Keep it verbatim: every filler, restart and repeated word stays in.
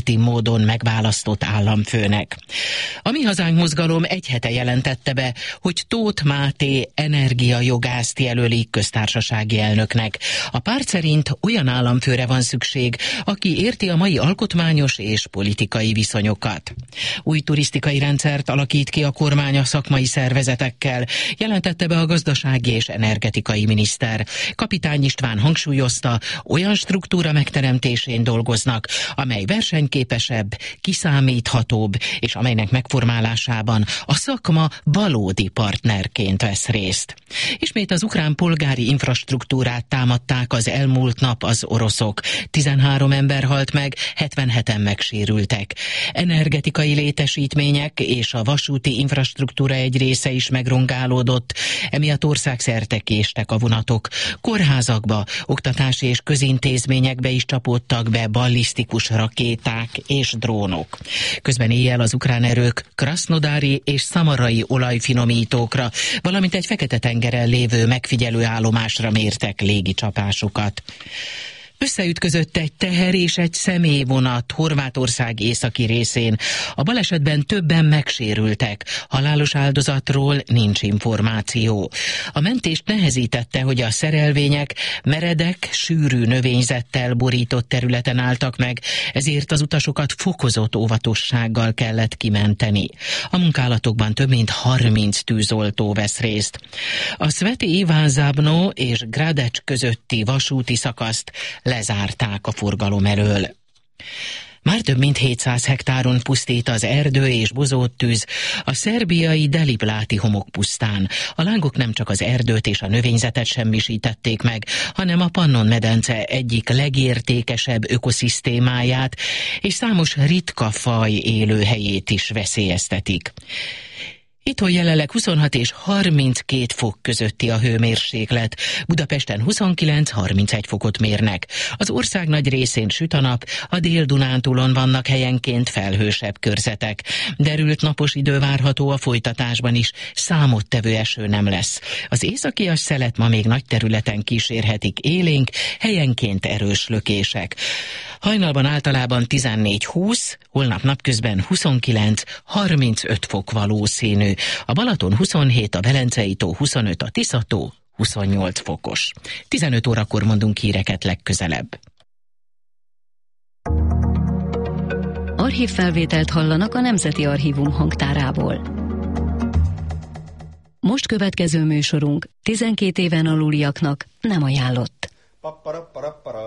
módon megválasztott államfőnek. A Mi Hazánk mozgalom egy hete jelentette be, hogy Tóth Máté energiajogászt jelölik köztársasági elnöknek. A párt szerint olyan államfőre van szükség, aki érti a mai alkotmányos és politikai viszonyokat. Új turisztikai rendszert alakít ki a kormány a szakmai szervezetekkel, jelentette be a gazdasági és energetikai miniszter. Kapitány István hangsúlyozta, olyan struktúra megteremtésén dolgoznak, amely versenyképesebb, kiszámíthatóbb, és amelynek megformálásában a szakma valódi partnerként vesz részt. Ismét az ukrán polgári infrastruktúrát támadták az elmúlt nap az oroszok. tizenhárom ember halt meg, hetvenheten megsérültek. Energetikai létesítmények és a vasúti infrastruktúra egy része is megrongálódott, emiatt országszerte késtek a vonatok. Kórházakba, oktatási és közintézményekbe is csapódtak be ballisztikus rakéták és drónok. Közben éjjel az ukrán erők krasznodári és szamarai olajfinomítókra, valamint egy Fekete-tengeren lévő megfigyelő állomásra mértek légi csapásokat. Összeütközött egy teher és egy személyvonat Horvátország északi részén. A balesetben többen megsérültek. Halálos áldozatról nincs információ. A mentést nehezítette, hogy a szerelvények meredek, sűrű növényzettel borított területen álltak meg, ezért az utasokat fokozott óvatossággal kellett kimenteni. A munkálatokban több mint harminc tűzoltó vesz részt. A Sveti Iván Zábno és Gradecs közötti vasúti szakaszt lezárták a forgalom elől. Már több mint hétszáz hektáron pusztít az erdő és bozóttűz a szerbiai Delibláti homokpusztán. A lángok nem csak az erdőt és a növényzetet semmisítették meg, hanem a Pannon-medence egyik legértékesebb ökoszisztémáját és számos ritka faj élőhelyét is veszélyeztetik. Itthon jelenleg huszonhat és harminckét fok közötti a hőmérséklet, Budapesten huszonkilenc-harmincegy fokot mérnek. Az ország nagy részén süt a nap, a Dél-Dunántúlon vannak helyenként felhősebb körzetek. Derült napos idő várható a folytatásban is, számottevő eső nem lesz. Az északias szelet ma még nagy területen kísérhetik élénk, helyenként erős lökések. Hajnalban általában tizennégy-húsz, holnap napközben huszonkilenc-harmincöt fok valószínű. A Balaton huszonhét, a Velencei tó huszonöt, a Tisza-tó huszonnyolc fokos. tizenöt órakor mondunk híreket legközelebb. Archívfelvételt hallanak a Nemzeti Archívum hangtárából. Most következő műsorunk tizenkét éven aluliaknak nem ajánlott.